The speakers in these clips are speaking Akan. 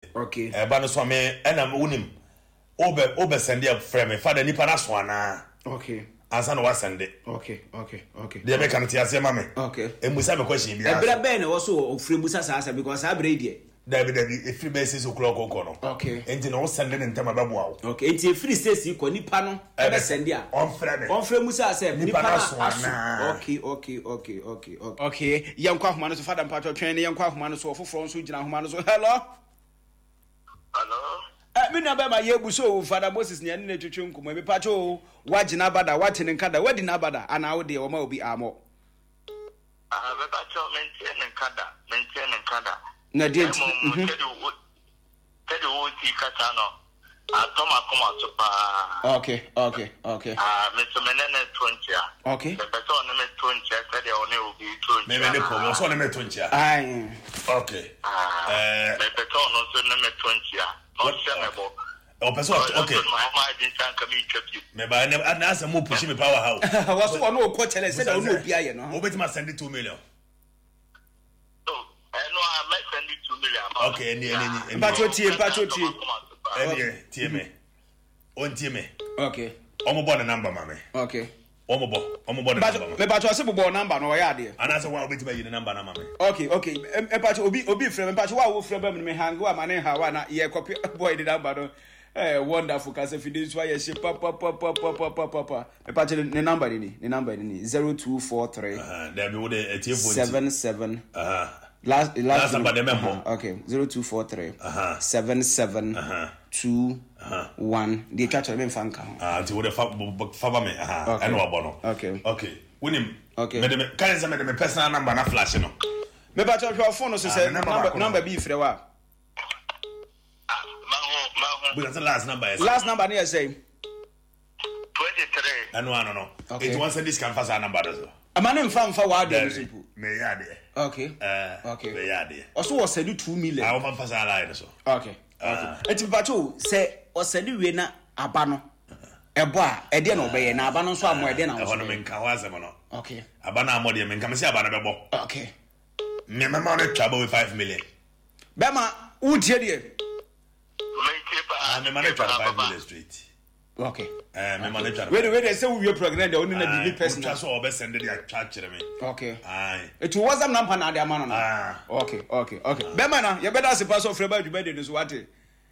Okay. Ba no so me na wonim. Obe send ya frame father nipa na so ana. Okay. Ansa no wa send it. Okay. Dey make am tiase ma me. Okay. Emusa me question bia. Ebra be na wo so ofre musa sa because abra die. David if be 6 o'clock no. Okay. Enti no send ne ntama baboa. Okay. Enti free station ko nipa no e be send ya. On frame. On frame musa sa nipa na so. Okay. Okay. Yankwa homa no so father mpacho twen ne yankwa homa no so ofoforo nso gina homa no so. Hello. Me na ba ma yebu so father Moses ne ne twetwe nkomo me pacho wagina bada watene nkada wadi na bada ana wo de o ma obi amo. Be pacho maintain nkada. Na de Tedi wo ti kata no. Atoma koma so pa. Okay. Me so menene 20 a. Okay. Be pacho ne me 20 said e one obi 20. Me ne ko so ne me 20 a. Ai. Okay. Me pacho no so ne me 20 a. O person okay. Me ba na asa mo push me power house. Was one no ko chele say that no obi aye no. Obetima send 2 million. No, I might send it 2 million. Okay, any. Pacho tie. Tie me. On tie me. Okay. Omo bo the number mama. Okay. Omo bo the number. Me pacho se bo number no ya de. And asa wa obetima yi the number na mama. Okay. Pacho obi frame pacho wa wo frame me hang wa mane ha wa na ye copy boy the number no. Wonderful cause if this why you papa. Me pacho the number ni 0243. There be with the 77 last number the member. Okay, 0243 7721 the chacha me fanka until with the fava me and wa bono. Okay winim Okay. Me can say me personal number na flash no. Me ba your phone so say number be free wa. Because the last number is Last number near say 23. No. Okay. It wants this can pass our number does. Amane mfa wa de simple. Me ya de. Okay. Okay. Me ya de. Also was said 2 million. I want pass our line so. Okay. Eti bacho say o said we na aba no. Ebo a e de na obeye na aba no so amo e de na wo. Hono me nka wa asem no. Okay. Aba na amo de me nka me se aba na bebo. Okay. Me mama no trouble with 5 million. Bema wo die de. Me manage 5 million straight. Okay. Me manage. Wait, say we program the only na BB person. Just so obe send the chat kire me. Okay. Aye. It was am number na de amano na. Okay. Bema na you better suppose of freba du be de so what?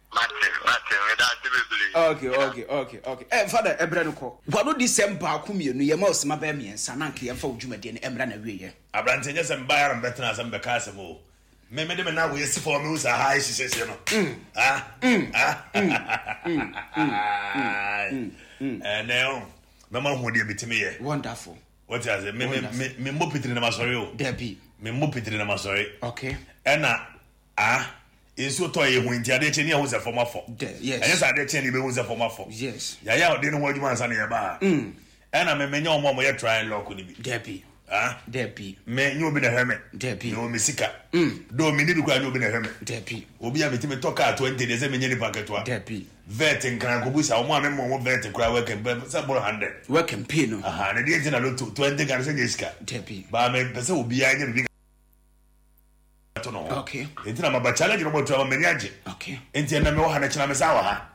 Okay. Father, Ebra no ko. Wano December akumienu ye ma osema ba miensa na nka ye fa odwumade ne emra na wiye. Abrante nye sem bayar mbetena sem beka asemo. Me de me na we si for me usa high shisese no. Now, me ma hu de bitimi ye. Wonderful. What is it? Me mo pitiri na masori o. Debi. Me mo pitiri na masori. Okay. Ena Inso to ye hu ntia de che ne hu se forma for. Yes. Enya sa de che ne be hu se forma for. Yes. Ya o de no wadwuma ansa na ye ba. Ena me menya o mo ye try lock ni bi. Debi. Debi. Me nyu obi na heme. Debi. No me sika. Do me ni bi kwa nyu obi na heme. Debi. Obi a metime toka 20 de ze menye ni paketo a. Debi. Vet nkran ko busa o mo ame mo vet kra work be say 100. Work and pay no. Na de enti na lo 20 kan se sika. Debi. Ba me pese obi a nye bi. Okay. Enti na ma challenge no mo to ma menyaje. Okay. Enti na me wo ha na china me sa wa ha.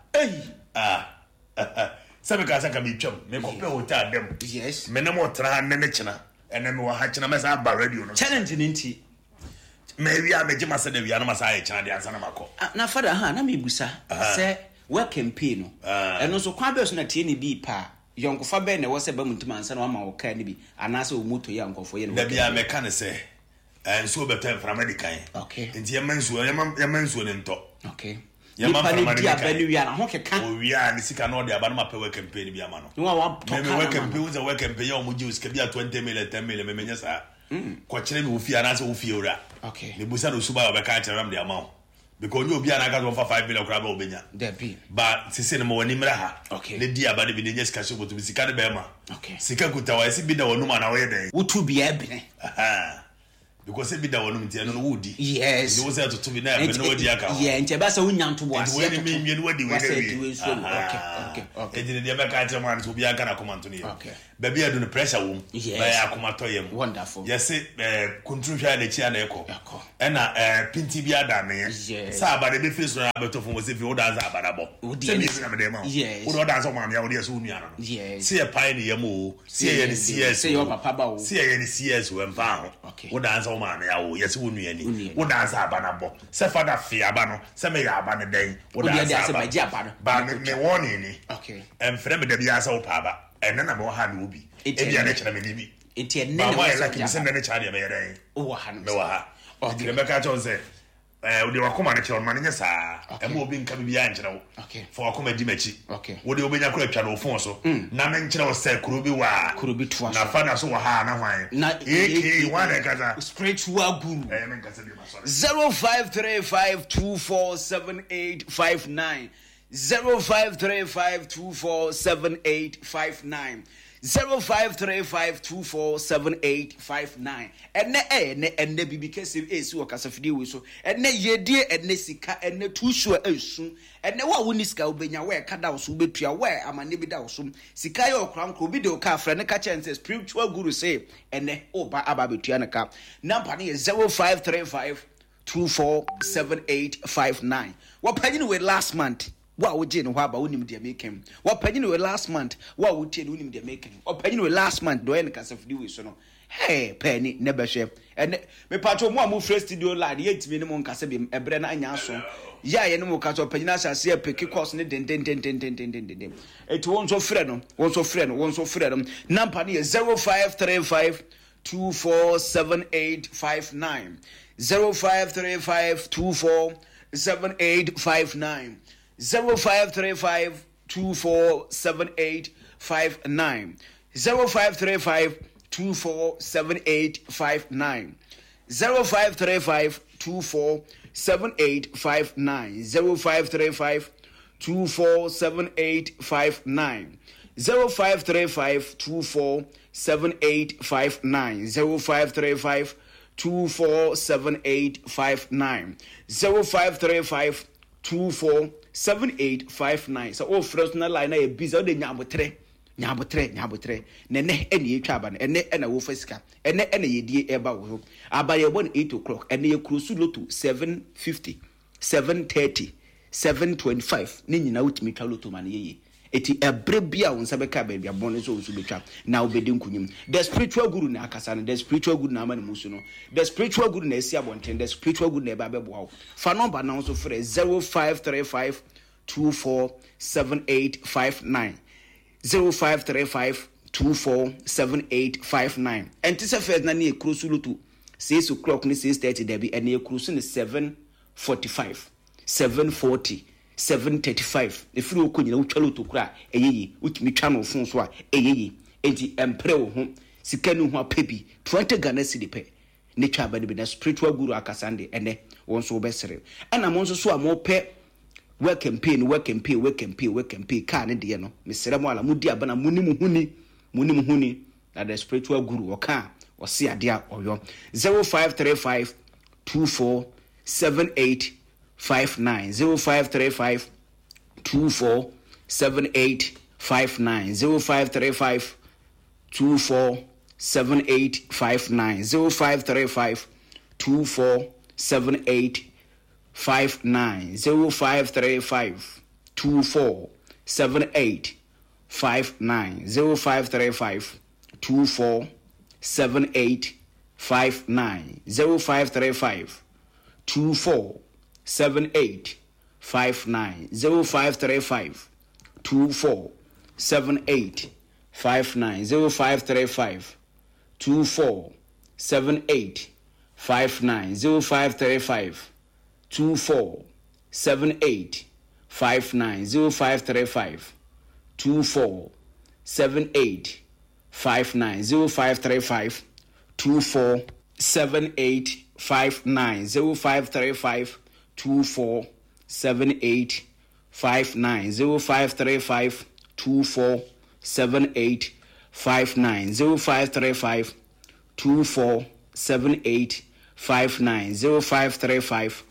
Sabe ka saka mi twam me ko pe hotel dem. Yes. Me na mo tra ne ne china. Ene me wo ha china me sa ba radio no. Challenge ninti. Me wi a me jima se de wi na ma sa ye china de ansa na makọ. Na father na me busa say work and pay no. Eno so kwa be so na tie ni bi pa. Yonkofa be na wo se ba muntuma ansa na ma wo ka ni bi. Ana se o moto ya nkofo ye no. Da bia me kan se so better from American. Okay. Nti yemansuo ne nto. Okay. Yemansuo ne dia ba ni wi ana ho keka. O wi a ne sika no de aba no mape work campaign bi ama no. No wa to me work campaign uza work campaign ya omuji usika bia 20 million 10 million me menya sa. Ko kire me ofi ana se ofi ora. Okay. Ne busa no suba obeka kire ram de ama ho. Because you obi ana ka for 5 million kra ba obenya. Debi. Ba sisi ne mo wani mra ha. Okay. Ne dia ba de bi ne nya sika so botu sika de be ma. Okay. Sika kuta wa esi bi da wonu ma na wo ye den. Wutu bia ebine. because be that one no woody. Yes. You was to be there but no dia ka. Yeah, nti ba say unya nto bo ase. When me wadi we. Okay. E dey dey make ati man so bia kana command to Okay. Baby adu no pressure wom. Ba akoma to yem. Wonderful. Yes, control hwa na chi ana ekọ. E na pinti bi ada me. Sa abade be face no abeto fo se fi wo dance abada bo. Se mi na me dem ma. Wo dance o ma me ya wo dey so unu ana no. Se e pai ne yem o. Se e ne CS. Se your papa ba o. Se e ne CS we mpa ho. Wo dance o ma me ya wo. Yes wo nu ani. Wo dance abana bo. Se father fi aba no. Se me ya aba ne den. Wo dance abana. Ba me warning ni. Okay. Frɛ me da bi asa wo pa aba. Ene na me wo ha no bi. Ebia na kyerɛ me ni bi. Enti ene na wa like me send na kyerɛ me yɛdan. Wo ha no. Me wa ha. Okay. Me ka kyerɛ sɛ wo de wakoma na kyerɛ no ma ne saa. Ema obi nka bi bia nkyerɛ wo. Okay. For wakoma di machi. Okay. Wo de obenya kora twa no phone so. Na me nkyerɛ wo sɛ kuro bi wa. Kuro bi toa so. Na fa na so wo ha na hwan. Na one kaza. Spiritual guru. Me nka sɛ bi ma sorry. 0535247859 0535247859 0535247859 ene bibi kese esi wakasafidi we so ene yedie ene sika ene tusu esu ene wa woni sika obenya we kada wo so betua we amane bi da wo so sika ye okranko bi de o ka afra ne ka chance spiritual guru say ene oba aba betua ne ka number ne 0535247859 what penny we last month. What would you know about winning the making? What penny were last month? What would you win the making? Or penny were last month? Do any case of do so? Hey, penny, never share. And me patro more move first to do like 8 minimum Casabim, a brenna and yaso. Ya, you know, catch up penina, I see a picky cost in den. It won't so freedom, won't so freedom. Nampani 0535247859 0535247859 0535247859 0535247859 0535247859 0535247859 0535247859 0535247859 0535247859 so first na line na busy o de nyabotre nene ene etwa aba ene ena wo fasika ene yedie eba wo aba ye bon 8 o'clock ene ye cruise loto 750 730 725 ne nyina utimi twa loto man ye eti ebre bia wo nsa beka ba bia bon so betwa na obedi nkunyim the spiritual guru na akasa no the spiritual guru na ama ne musu no the spiritual guru na esi abonten the spiritual guru na eba beboa fa number na so frɛ 0535247859 0535247859 enti se first na ne ekrusu lutu 6 o'clock ni 6:30 debi ene ekrusu ni 7:45 7:40 7:35 efiri okonyina utwa lutu kura eyeyi utimi twa no fun so a eyeyi enti empre wo ho sika nu ho apebi 20 Ghana cedi pe ne twa ba de na spiritual guru akasande ene won so obesere ana mo nso so a mo pe work campaign car ne de no mesere mo ala mudi abana munim huni na the spiritual guru oka ose ade a oyo 0535247859 0535247859 0535247859 0535247859 0535247859 0535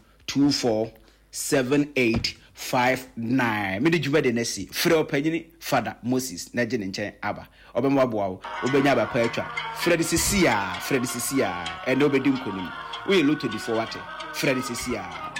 247859. Me de juma de nesi frɛ opanyini Father Moses na je ne nkyɛn aba obɛmo aboa wo obɛnya aba pa atwa frɛ de sisia ene obɛdi nkonim we loto di for wate frɛ de sisia